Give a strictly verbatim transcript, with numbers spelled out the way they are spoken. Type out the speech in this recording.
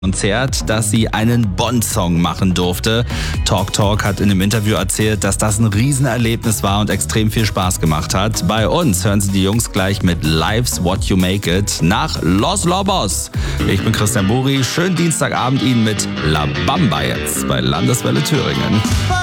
Konzert, dass sie einen Bond-Song machen durfte. Talk Talk hat in dem Interview erzählt, dass das ein Riesenerlebnis war und extrem viel Spaß gemacht hat. Bei uns hören Sie die Jungs gleich mit Life's What You Make It nach Los Lobos. Ich bin Christian Buri. Schönen Dienstagabend Ihnen mit La Bamba jetzt bei Landeswelle Thüringen.